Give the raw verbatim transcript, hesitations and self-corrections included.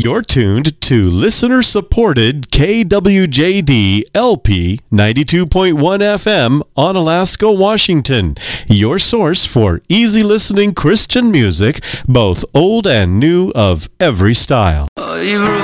You're tuned to listener-supported K W J D L P ninety-two point one F M on Alaska, Washington. Your source for easy listening Christian music, both old and new of every style. Oh, you